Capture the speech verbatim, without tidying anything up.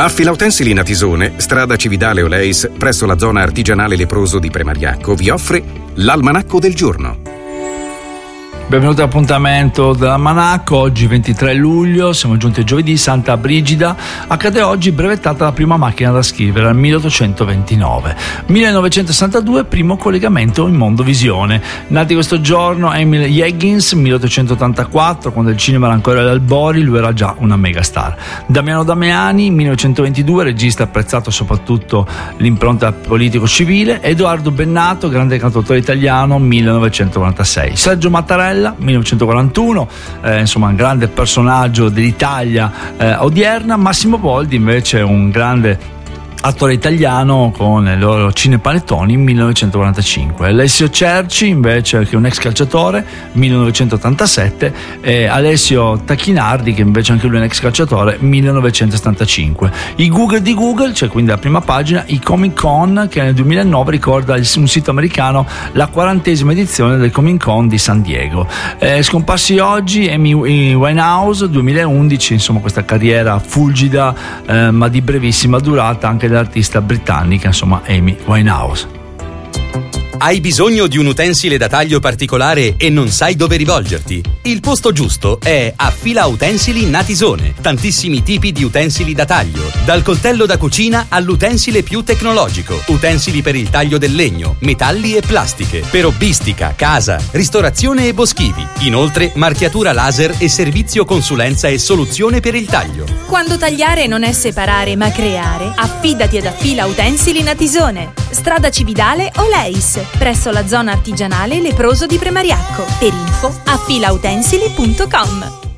Affila Utensili Natisone, strada Cividale Oleis, presso la zona artigianale Leproso di Premariacco, vi offre l'Almanacco del giorno. Benvenuti all'appuntamento dell'Almanacco. Oggi ventitré luglio, siamo giunti a giovedì. Santa Brigida. Accade oggi brevettata la prima macchina da scrivere al milleottocentoventinove. millenovecentosessantadue, primo collegamento in mondovisione. Nati questo giorno Emil Higgins, milleottocentottantaquattro, quando il cinema era ancora agli albori, lui era già una megastar. Damiano Damiani, millenovecentoventidue, regista apprezzato soprattutto l'impronta politico-civile. Edoardo Bennato, grande cantautore italiano, millenovecentonovantasei. Sergio Mattarella, millenovecentoquarantuno, eh, insomma un grande personaggio dell'Italia eh, odierna. Massimo Boldi invece un grande attore italiano con i loro cinepanettoni, millenovecentoquarantacinque. Alessio Cerci invece, che è un ex calciatore, millenovecentottantasette, e Alessio Tacchinardi, che invece anche lui è un ex calciatore, millenovecentosettantacinque. I Google di Google, cioè quindi la prima pagina, i Comic Con, che nel duemilanove ricorda un sito americano la quarantesima edizione del Comic Con di San Diego. Eh, scomparsi oggi Amy Winehouse, duemilaundici, insomma questa carriera fulgida eh, ma di brevissima durata anche dell'artista britannica, insomma Amy Winehouse. Hai bisogno di un utensile da taglio particolare e non sai dove rivolgerti? Il posto giusto è Affila Utensili Natisone. Tantissimi tipi di utensili da taglio, dal coltello da cucina all'utensile più tecnologico. Utensili per il taglio del legno, metalli e plastiche, per hobbistica, casa, ristorazione e boschivi. Inoltre marchiatura laser e servizio consulenza e soluzione per il taglio. Quando tagliare non è separare ma creare, affidati ad Affila Utensili Natisone. Strada Cividale Oleis, presso la zona artigianale Leproso di Premariacco. Per info affilautensili punto com.